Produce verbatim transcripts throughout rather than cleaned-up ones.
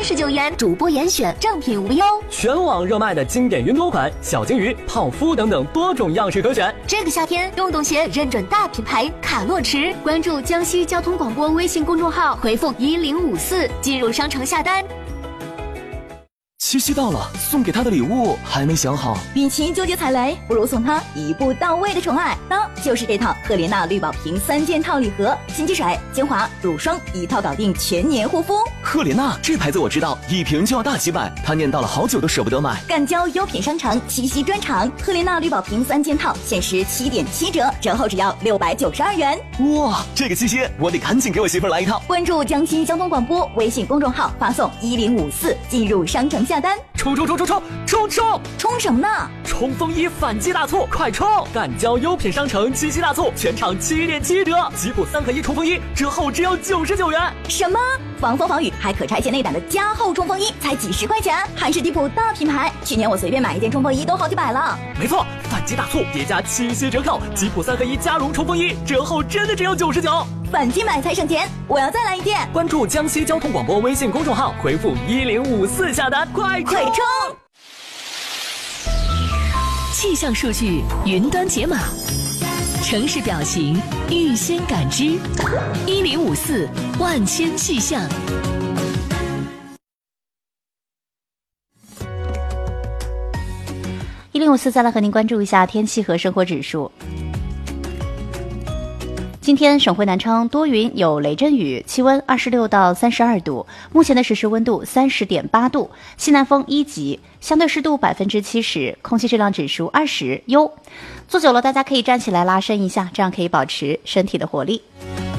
十九元，主播严选，正品无忧。 全网热卖的经典云朵款，小金鱼、泡芙等等多种样式可选。 这个夏天，运动鞋认准大品牌卡洛驰，关注江西交通广播微信公众号，回复一零五四进入商城下单。 七夕到了，送给他的礼物还没想好。 与其纠结踩雷，不如送他一步到位的宠爱。当就是这套赫莲娜绿宝瓶三件套礼盒，新机水、精华、乳霜一套搞定全年护肤。 赫莲娜这牌子我知道，一瓶就要大几百，他念叨了好久都舍不得买。 干胶优品商城七夕专场，赫莲娜绿宝瓶三件套限时七点七折，折后只要六百九十二元。 哇，这个七夕我得赶紧给我媳妇来一套。 关注江西交通广播微信公众号，发送一零五四进入商城下单。 冲冲冲冲冲冲冲！ 冲什么呢？ 冲锋衣反击大促，快冲！干胶优品商城七夕大促，全场七点七折，吉普三合一冲锋衣折后只要九十九元。 什么？防风防雨还可拆卸内胆的加厚冲锋衣才几十块钱，还是迪普大品牌。去年我随便买一件冲锋衣都好几百了。 没错，反击大促叠加七夕折扣，吉普三合一加绒冲锋衣折后真的只要九十九。 反击买才省钱，我要再来一件。 关注江西交通广播微信公众号，回复一零五四下单，快快冲！ 气象数据云端解码，城市表情预先感知，一零五四万千气象。 一零五四再来和您关注一下天气和生活指数。今天省会南昌多云有雷阵雨，气温二十六到三十二度，目前的实时温度三十点八度，西南风一级，相对湿度百分之七十，空气质量指数二十优。坐久了大家可以站起来拉伸一下，这样可以保持身体的活力。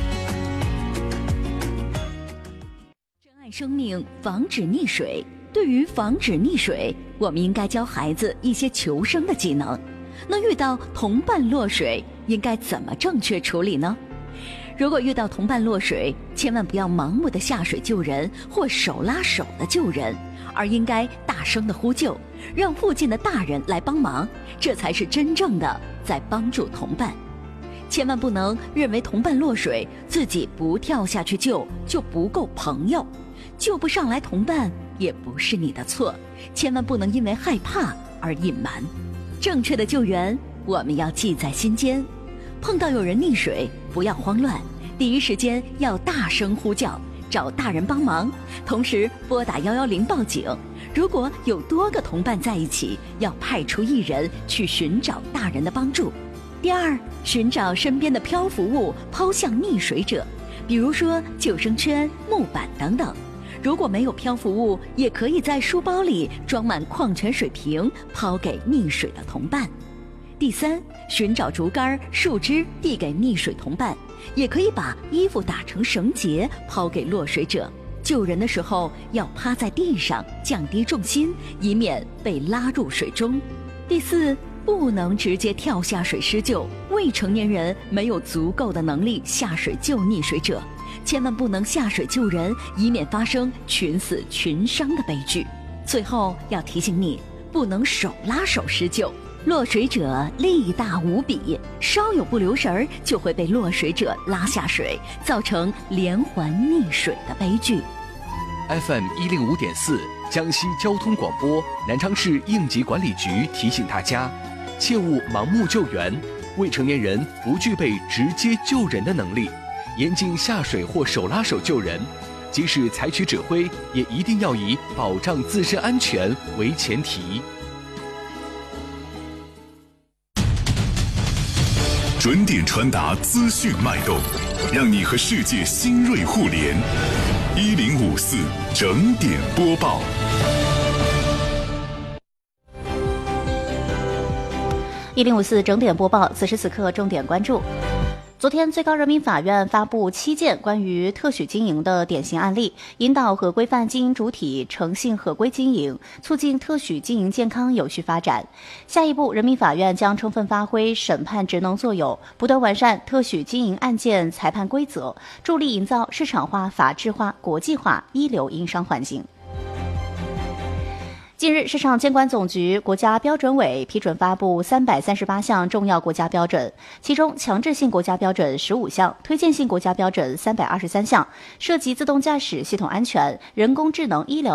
珍爱生命，防止溺水。对于防止溺水，我们应该教孩子一些求生的技能。那遇到同伴落水，应该怎么正确处理呢？如果遇到同伴落水，千万不要盲目的下水救人或手拉手的救人，而应该大声的呼救，让附近的大人来帮忙，这才是真正的在帮助同伴。千万不能认为同伴落水，自己不跳下去救就不够朋友，救不上来同伴也不是你的错，千万不能因为害怕而隐瞒。正确的救援我们要记在心间，碰到有人溺水不要慌乱，第一时间要大声呼叫，找大人帮忙，同时拨打一一零报警。如果有多个同伴在一起，要派出一人去寻找大人的帮助。第二，寻找身边的漂浮物抛向溺水者，比如说救生圈、木板等等。如果没有漂浮物，也可以在书包里装满矿泉水瓶，抛给溺水的同伴。第三，寻找竹竿、树枝递给溺水同伴，也可以把衣服打成绳结抛给落水者。救人的时候要趴在地上，降低重心，以免被拉入水中。第四，不能直接跳下水施救，未成年人没有足够的能力下水救溺水者，千万不能下水救人，以免发生群死群伤的悲剧。最后要提醒你，不能手拉手施救，落水者力大无比，稍有不留神儿就会被落水者拉下水，造成连环溺水的悲剧。 F M 一零五点四江西交通广播南昌市应急管理局提醒大家，切勿盲目救援，未成年人不具备直接救人的能力，严禁下水或手拉手救人，即使采取指挥，也一定要以保障自身安全为前提。 准点传达资讯脉动，让你和世界新锐互联。一零五四整点播报。 一零五四整点播报，此时此刻重点关注。昨天，最高人民法院发布七件关于特许经营的典型案例，引导和规范经营主体诚信合规经营，促进特许经营健康有序发展。下一步，人民法院将充分发挥审判职能作用，不断完善特许经营案件裁判规则，助力营造市场化、法治化、国际化一流营商环境。近日，市场监管总局国家标准委批准发布三百三十八项重要国家标准，其中强制性国家标准十五项，推荐性国家标准三百二十三项，涉及自动驾驶系统安全、人工智能医疗